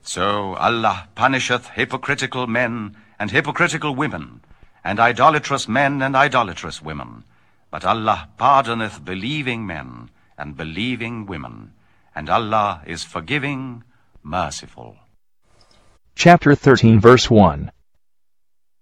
So Allah punisheth hypocritical men and hypocritical women, and idolatrous men and idolatrous women. But Allah pardoneth believing men and believing women, and Allah is forgiving, merciful. Chapter 13, verse 1.